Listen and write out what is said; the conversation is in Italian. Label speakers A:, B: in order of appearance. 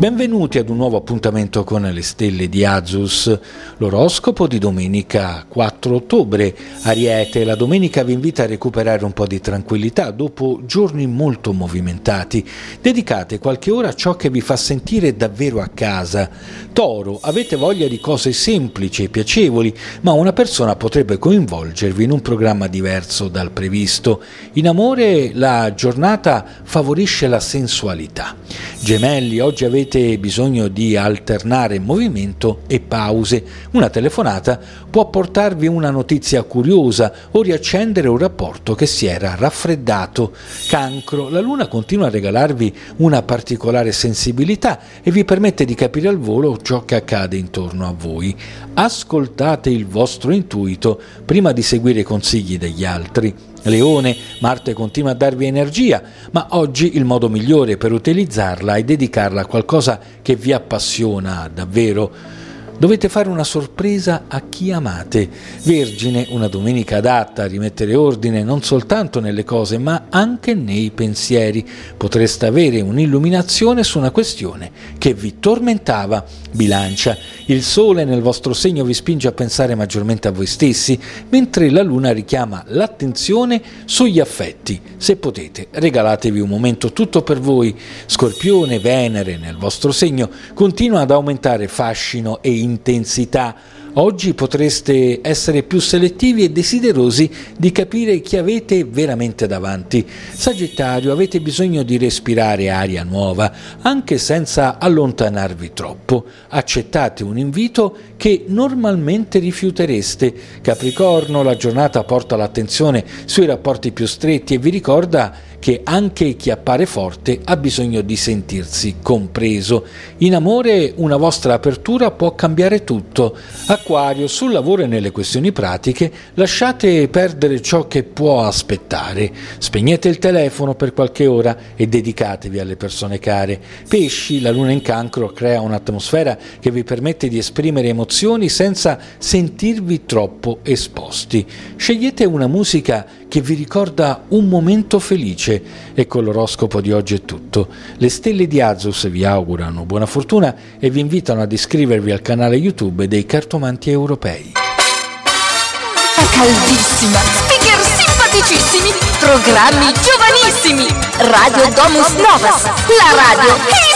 A: Benvenuti ad un nuovo appuntamento con le stelle di Azus, l'oroscopo di domenica 4 ottobre. Ariete, la domenica vi invita a recuperare un po' di tranquillità dopo giorni molto movimentati. Dedicate qualche ora a ciò che vi fa sentire davvero a casa. Toro, avete voglia di cose semplici e piacevoli, ma una persona potrebbe coinvolgervi in un programma diverso dal previsto. In amore, la giornata favorisce la sensualità. Gemelli, oggi avete bisogno di alternare movimento e pause. Una telefonata può portarvi una notizia curiosa o riaccendere un rapporto che si era raffreddato. Cancro, la luna continua a regalarvi una particolare sensibilità e vi permette di capire al volo ciò che accade intorno a voi. Ascoltate il vostro intuito prima di seguire i consigli degli altri. Leone, Marte continua a darvi energia, ma oggi il modo migliore per utilizzarla è dedicarla a qualcosa che vi appassiona davvero. Dovete fare una sorpresa a chi amate. Vergine, una domenica adatta a rimettere ordine non soltanto nelle cose, ma anche nei pensieri. Potreste avere un'illuminazione su una questione che vi tormentava. Bilancia, il sole nel vostro segno vi spinge a pensare maggiormente a voi stessi, mentre la luna richiama l'attenzione sugli affetti. Se potete, regalatevi un momento tutto per voi. Scorpione, Venere nel vostro segno continua ad aumentare fascino e intensità. Oggi potreste essere più selettivi e desiderosi di capire chi avete veramente davanti. Sagittario, avete bisogno di respirare aria nuova, anche senza allontanarvi troppo. Accettate un invito che normalmente rifiutereste. Capricorno, la giornata porta l'attenzione sui rapporti più stretti e vi ricorda che anche chi appare forte ha bisogno di sentirsi compreso. In amore, una vostra apertura può cambiare tutto. Acquario, sul lavoro e nelle questioni pratiche lasciate perdere ciò che può aspettare. Spegnete il telefono per qualche ora e dedicatevi alle persone care. Pesci, la luna in Cancro crea un'atmosfera che vi permette di esprimere emozioni senza sentirvi troppo esposti. Scegliete una musica che vi ricorda un momento felice. E con l'oroscopo di oggi è tutto. Le stelle di Azus vi augurano buona fortuna e vi invitano ad iscrivervi al canale YouTube dei Cartomanti Europei.
B: È caldissima, speaker simpaticissimi, programmi giovanissimi. Radio Domus Novas, la radio